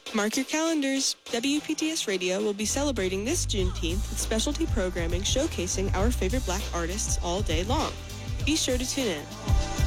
Mark your calendars. WPTS Radio will be celebrating this Juneteenth with specialty programming showcasing our favorite Black artists all day long. Be sure to tune in.